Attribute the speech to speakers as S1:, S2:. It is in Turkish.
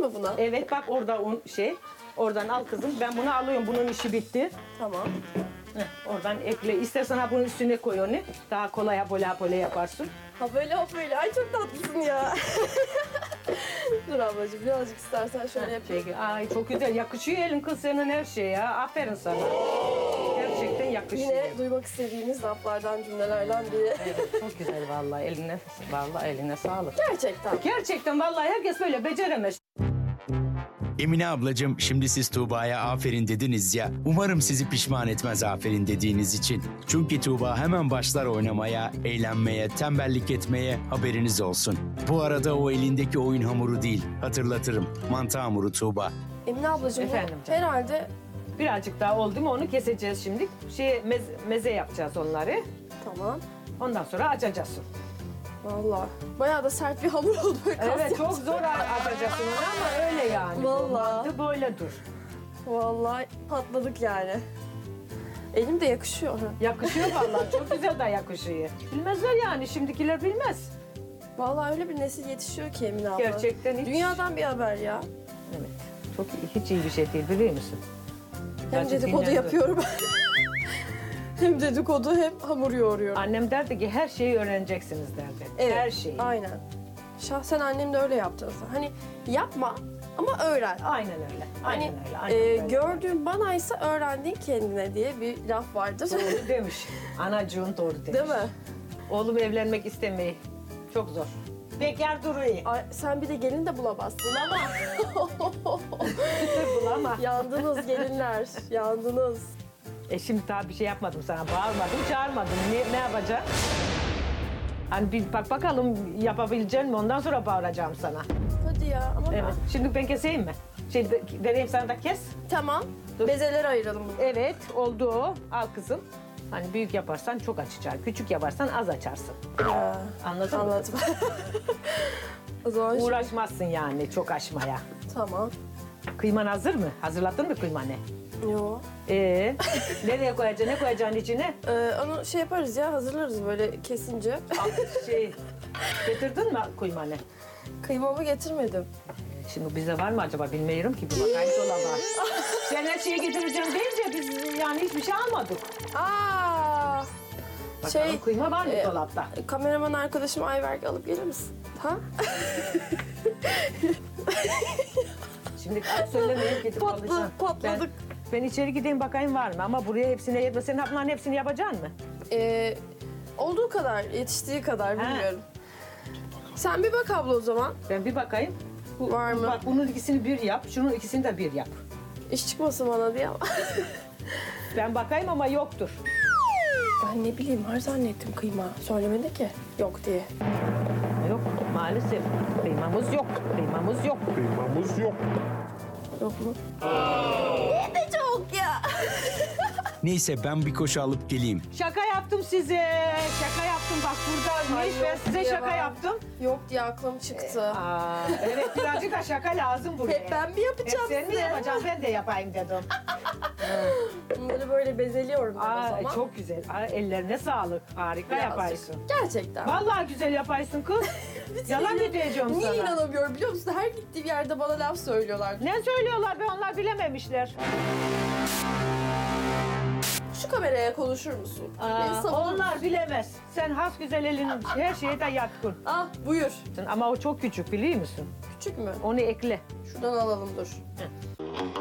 S1: mı buna?
S2: Evet bak orada un oradan al kızım. Ben bunu alıyorum. Bunun işi bitti.
S1: Tamam.
S2: Oradan ekle. İstersen ha bunun üstüne koy onu. Daha kolay böyle yaparsın.
S1: Ha böyle hop böyle. Ay çok tatlısın ya. Dur ablacığım birazcık istersen şöyle yapayım.
S2: Peki. Ay çok güzel. Yakışıyor elin kız senin her şeye ya. Aferin sana. Gerçekten yakışıyor.
S1: Yine duymak istediğimiz laflardan, cümlelerden biri.
S2: Evet, çok güzel vallahi eline sağlık.
S1: Gerçekten.
S2: Gerçekten vallahi herkes böyle beceremez.
S3: Emine ablacığım, şimdi siz Tuğba'ya aferin dediniz ya. Umarım sizi pişman etmez aferin dediğiniz için. Çünkü Tuğba hemen başlar oynamaya, eğlenmeye, tembellik etmeye, haberiniz olsun. Bu arada o elindeki oyun hamuru değil, hatırlatırım. Mantı hamuru Tuğba.
S1: Emine ablacığım
S2: Efendim
S1: bu
S2: canım.
S1: herhalde...
S2: Birazcık daha oldu mu onu keseceğiz şimdi. Meze yapacağız onları.
S1: Tamam.
S2: Ondan sonra açacağız.
S1: Vallahi bayağı da sert bir hamur oldu. Böyle kas
S2: Evet çok
S1: yapacağım.
S2: zor açacaksın onu ama öyle yani.
S1: Vallahi.
S2: Mantı böyle dur.
S1: Vallahi patladık yani. Elim de yakışıyor.
S2: Yakışıyor vallahi çok güzel de yakışıyor. Bilmezler yani şimdikiler bilmez.
S1: Vallahi öyle bir nesil yetişiyor ki Emine abla.
S2: Gerçekten hiç.
S1: Dünyadan bir haber ya.
S2: Evet. Çok iyi, hiç iyi bir şey değil biliyor musun?
S1: Hem
S2: Sadece
S1: dedikodu
S2: dinlendi.
S1: yapıyorum. Hem dedikodu hem hamur yoğuruyorum.
S2: Annem derdi ki her şeyi öğreneceksiniz derdi.
S1: Evet,
S2: Her şeyi.
S1: Aynen. Şahsen annem de öyle yaptı. Hani yapma ama öğren.
S2: Aynen öyle. Aynen
S1: Hani
S2: öyle. Aynen öyle.
S1: gördüğün banaysa öğrendiğin kendine diye bir laf vardır.
S2: Doğru demiş. Anacığın doğru demiş.
S1: Değil mi?
S2: Oğlum evlenmek istemeyi. Çok zor. Bekar duruyor.
S1: Ay, sen bir de gelin de bulamazsın ama.
S2: Bulama.
S1: Yandınız gelinler, yandınız.
S2: Şimdi daha bir şey yapmadım sana. Bağırmadım, çağırmadım. Ne yapacağım? Hani bir bak bakalım yapabilecek mi? Ondan sonra bağıracağım sana.
S1: Hadi ya ama
S2: Evet. Şimdi ben keseyim mi? Vereyim sana da kes.
S1: Tamam.
S2: Dur.
S1: Bezeleri ayıralım bunu.
S2: Evet, oldu o. Al kızım. Hani büyük yaparsan çok açacaksın. Küçük yaparsan az açarsın. Anladın mı?
S1: Anladım. O zaman şimdi-
S2: Uğraşmazsın yani çok açmaya.
S1: Tamam.
S2: Kıyman hazır mı? Hazırladın mı kıymanı?
S1: Yo.
S2: Nereye koyacaksın? Ne koyacaksın içine?
S1: Onu şey yaparız ya, hazırlarız böyle kesince.
S2: Getirdin mi kıymanı?
S1: Kıymamı getirmedim.
S2: Şimdi bizde var mı acaba bilmiyorum ki. Bir bakayım dolaba. Sen her şeyi getireceğim deyince biz yani hiçbir şey almadık.
S1: Aa!
S2: Bakalım kıyma var mı
S1: e,
S2: dolapta?
S1: Kameraman arkadaşım Ayberk alıp gelir misin? Ha?
S2: Şimdi söylemeyeyim gidip alacağım.
S1: Patladık.
S2: Ben içeri gideyim bakayım var mı? Ama buraya hepsine yetmez. Senin bunların hepsini yapacaksın mı?
S1: Olduğu kadar, yetiştiği kadar
S2: Ha.
S1: bilmiyorum. Sen bir bak abla o zaman.
S2: Ben bir bakayım.
S1: Var mı?
S2: Bak bunun ikisini bir yap, şunun ikisini de bir yap.
S1: İş çıkmasın bana diye ama.
S2: Ben bakayım ama yoktur.
S1: Ben ne bileyim var zannettim kıyma. Söylemedi ki yok diye.
S2: Yok maalesef. Kıymamız yok. Kıymamız yok.
S4: Kıymamız yok.
S1: Yok mu? Ne de çok ya.
S3: Neyse ben bir koşu alıp geleyim.
S2: Şaka yaptım size. Şaka yaptım bak buradaymış.
S1: Ay,
S2: Ben
S1: yok
S2: size
S1: diye
S2: şaka
S1: ben.
S2: yaptım.
S1: Yok diye aklım çıktı.
S2: Evet birazcık da şaka lazım buraya.
S1: Hep ben mi yapacağım
S2: Hep sen mi
S1: size?
S2: yapacaksın? Ben de yapayım dedim.
S1: Bunları böyle bezeliyorum ben o zaman.
S2: Çok güzel. Ellerine sağlık. Harika
S1: Birazcık.
S2: yaparsın.
S1: Gerçekten.
S2: Vallahi güzel yaparsın kız. Yalan mı diyeceğim
S1: Niye
S2: sana?
S1: inanamıyorum biliyor musun? Her gittiğim yerde bana laf söylüyorlar.
S2: Ne söylüyorlar be onlar bilememişler.
S1: Şu kameraya konuşur musun? Beni savunur musun?
S2: Onlar bilemez. Sen has güzel elin her şeye de yatkın.
S1: Ah buyur.
S2: Ama o çok küçük biliyor musun?
S1: Küçük mü?
S2: Onu ekle.
S1: Şuradan alalım dur.